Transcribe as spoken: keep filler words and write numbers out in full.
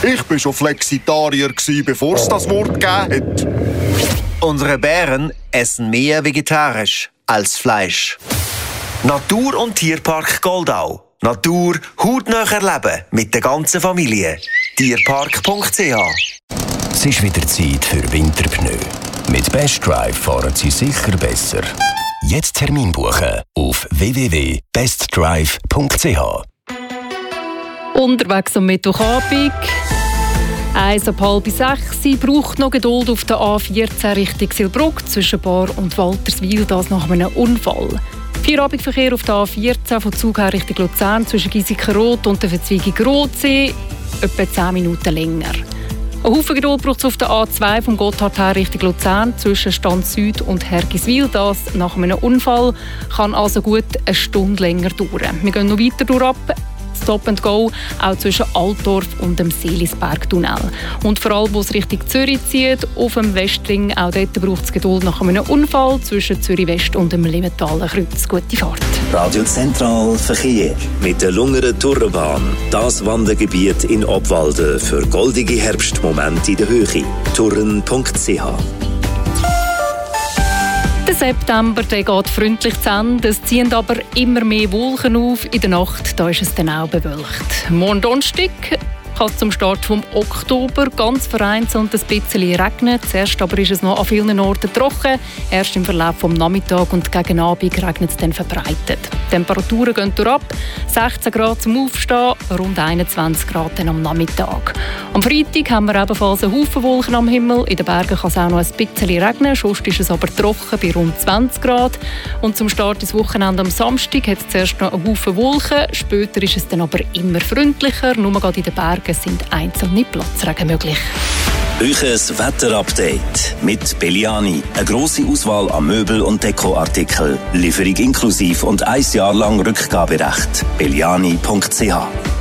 Ich war schon Flexitarier, bevor es das Wort gegeben hat. Unsere Bären essen mehr vegetarisch als Fleisch. Natur- und Tierpark Goldau. Natur hautnah erleben mit der ganzen Familie. tierpark punkt c h. Es ist wieder Zeit für Winterpneu. Mit Best Drive fahren Sie sicher besser. Jetzt Termin buchen auf w w w punkt best drive punkt c h. Unterwegs am Mittwochabend. Eins ab halb sechs. Sie braucht noch Geduld auf der A vierzehn Richtung Silbruck zwischen Bar und Walterswil, das nach einem Unfall. Feierabendverkehr auf der A vierzehn von Zug her Richtung Luzern zwischen Giesikenrot und der Verzweigung Rotsee etwa zehn Minuten länger. Ein Haufen Geduld braucht es auf der A zwei vom Gotthard her Richtung Luzern zwischen Stand Süd und Hergiswil. Das nach einem Unfall kann also gut eine Stunde länger dauern. Wir gehen noch weiter durch. Stop and Go, auch zwischen Altdorf und dem Seelisbergtunnel. Und vor allem, wo es Richtung Zürich zieht, auf dem Westring, auch dort braucht es Geduld nach einem Unfall zwischen Zürich West und dem Limentaler Kreuz. Gute Fahrt. Radio Zentral Verkehr mit der Lungeren Turrenbahn. Das Wandergebiet in Obwalden für goldige Herbstmomente in der Höhe. turren punkt c h. Der September der geht freundlich zu Ende. Es ziehen aber immer mehr Wolken auf. In der Nacht da ist es dann auch bewölkt. Morgen Donnerstag kann es zum Start vom Oktober ganz vereinzelt ein bisschen regnen. Zuerst aber ist es noch an vielen Orten trocken. Erst im Verlauf des Nachmittags und gegen Abend regnet es dann verbreitet. Die Temperaturen gehen durchab. sechzehn Grad zum Aufstehen, rund einundzwanzig Grad dann am Nachmittag. Am Freitag haben wir ebenfalls einen Haufen Wolken am Himmel. In den Bergen kann es auch noch ein bisschen regnen. Sonst ist es aber trocken bei rund zwanzig Grad. Und zum Start des Wochenende am Samstag hat es zuerst noch einen Haufen Wolken. Später ist es dann aber immer freundlicher. Nur gerade in den Bergen sind einzelne Platzregen möglich. Euches Wetterupdate mit Belliani. Eine grosse Auswahl an Möbel- und Dekoartikeln. Lieferung inklusiv und ein Jahr lang Rückgaberecht. belliani punkt c h.